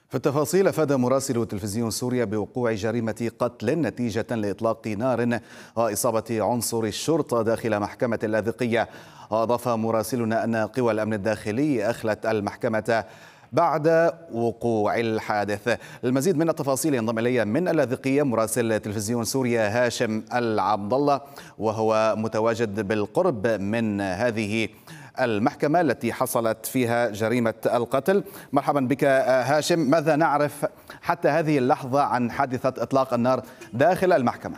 في التفاصيل، أفاد مراسل تلفزيون سوريا بوقوع جريمة قتل نتيجة لإطلاق نار وإصابة عنصر الشرطة داخل محكمة اللاذقية. أضاف مراسلنا أن قوى الأمن الداخلي أخلت المحكمة بعد وقوع الحادث. المزيد من التفاصيل ينضم إلي من اللاذقية مراسل تلفزيون سوريا هاشم العبد الله، وهو متواجد بالقرب من هذه المحكمة التي حصلت فيها جريمة القتل. مرحبا بك هاشم، ماذا نعرف حتى هذه اللحظة عن حادثة إطلاق النار داخل المحكمة؟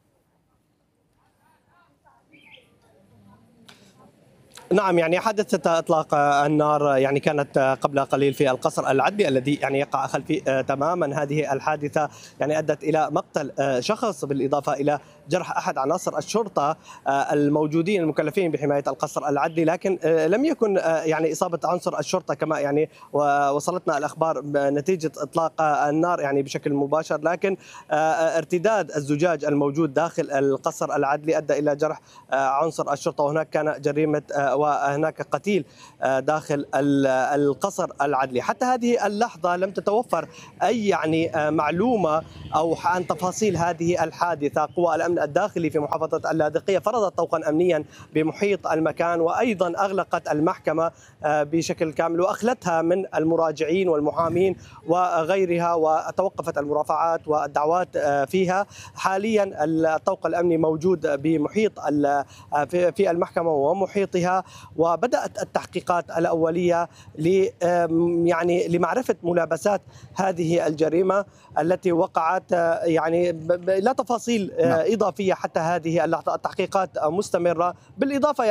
نعم، حادثة إطلاق النار كانت قبل قليل في القصر العدلي الذي يقع خلفي تماما. هذه الحادثة أدت إلى مقتل شخص بالإضافة إلى جرح أحد عناصر الشرطة الموجودين المكلفين بحماية القصر العدلي، لكن لم يكن إصابة عنصر الشرطة كما وصلتنا الأخبار نتيجة إطلاق النار بشكل مباشر، لكن ارتداد الزجاج الموجود داخل القصر العدلي أدى إلى جرح عنصر الشرطة، وهناك كان جريمة وهناك قتيل داخل القصر العدلي. حتى هذه اللحظة لم تتوفر أي معلومة أو عن تفاصيل هذه الحادثة. قوى الأمن الداخلي في محافظة اللاذقية فرضت طوقا أمنيا بمحيط المكان، وأيضا أغلقت المحكمة بشكل كامل وأخلتها من المراجعين والمحامين وغيرها، وتوقفت المرافعات والدعوات فيها. حاليا الطوق الأمني موجود بمحيط في المحكمة ومحيطها، وبدأت التحقيقات الأولية لمعرفة ملابسات هذه الجريمة التي وقعت. لا تفاصيل إضافية حتى هذه اللحظة، التحقيقات مستمرة. بالإضافة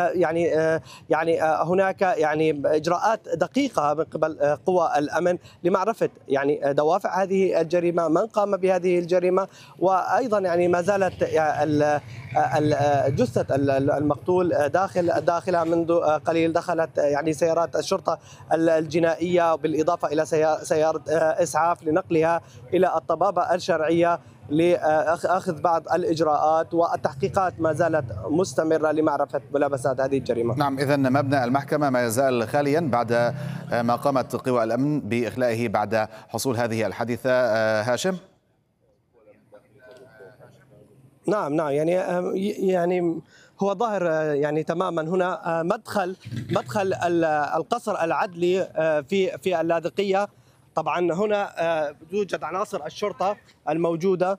هناك إجراءات دقيقة من قبل قوى الأمن لمعرفة دوافع هذه الجريمة، من قام بهذه الجريمة، وأيضا ما زالت جثة المقتول داخلها. منذ قليل دخلت سيارات الشرطة الجنائية بالإضافة إلى سيارة إسعاف لنقلها إلى الطبابة الشرعية لأخذ بعض الإجراءات، والتحقيقات ما زالت مستمرة لمعرفة ملابسات هذه الجريمة. نعم، إذن مبنى المحكمة ما يزال خاليا بعد ما قامت قوى الأمن بإخلائه بعد حصول هذه الحادثة. هاشم. نعم، هو ظاهر تماما هنا مدخل القصر العدلي في اللاذقية. طبعا هنا يوجد عناصر الشرطة الموجودة.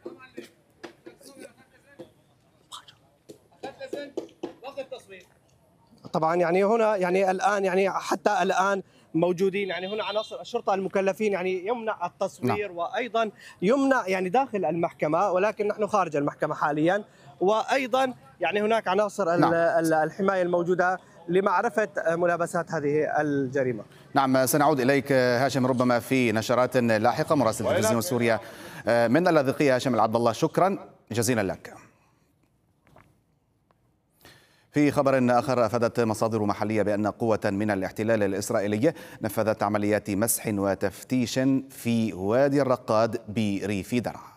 طبعا هنا الآن حتى الآن موجودين هنا عناصر الشرطة المكلفين يمنع التصوير، وأيضا يمنع داخل المحكمة، ولكن نحن خارج المحكمة حاليا. وأيضا هناك عناصر الحماية الموجودة لمعرفة ملابسات هذه الجريمة. نعم، سنعود إليك هاشم ربما في نشرات لاحقة. مراسل تلفزيون سوريا من اللاذقية هاشم العبد الله، شكرا جزيلا لك. في خبر آخر، أفادت مصادر محلية بأن قوة من الاحتلال الإسرائيلي نفذت عمليات مسح وتفتيش في وادي الرقاد بريف درعا.